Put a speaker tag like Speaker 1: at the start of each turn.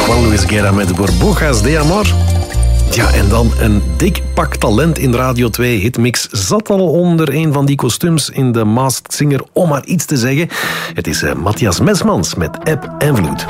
Speaker 1: Juan Luis Guerra met Burbujas de Amor. Ja, en dan een dik pak talent in Radio 2 Hitmix zat al onder een van die kostuums in de Masked Singer, om maar iets te zeggen. Het is Matthias Mesmans met Eb en Vloed.